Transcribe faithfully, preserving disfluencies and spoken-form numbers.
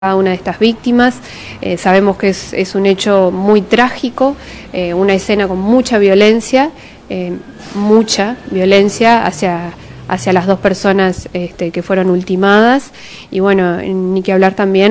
cada una de estas víctimas. Eh, sabemos que es, es un hecho muy trágico, eh, una escena con mucha violencia, eh, mucha violencia hacia, hacia las dos personas este, que fueron ultimadas, y bueno, ni que hablar también